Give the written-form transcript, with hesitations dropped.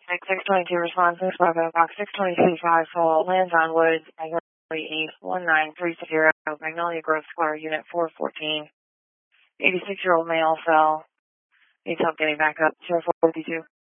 622 response 6 Bravo, box 6235 full, lands on Woods, Magnolia East, 1930, Magnolia Grove Square, unit 414. 86-year-old male fell. Needs help getting back up, 0452.